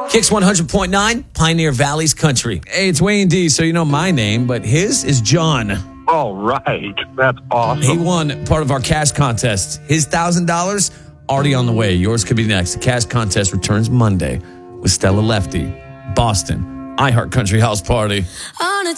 Kicks 100.9, Pioneer Valley's country. Hey, it's Wayne D, so you know my name, but his is John. All right. That's He awesome. won part of our cash contest. His $1,000 already on the way. Yours could be next. The cash contest returns Monday with Stella Lefty, Boston, iHeart Country House Party. On a